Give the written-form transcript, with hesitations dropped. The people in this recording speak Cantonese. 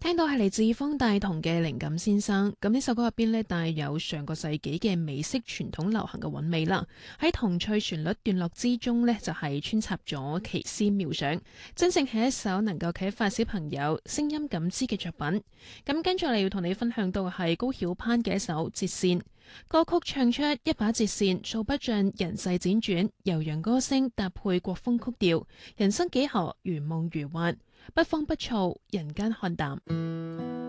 聽到係嚟自方大同嘅靈感先生，咁呢首歌入邊呢，帶有上個世紀嘅美式傳統流行嘅韻味啦。喺童趣旋律段落之中呢，就係穿插咗奇思妙想，真正係一首能夠啟發小朋友聲音感知嘅作品。咁跟住嚟要同你分享到係高曉攀嘅一首《折扇》歌曲，唱出一把折扇掃不盡人世輾轉，悠揚歌聲搭配國風曲調，人生幾何如夢如幻，不慌不躁人間看淡。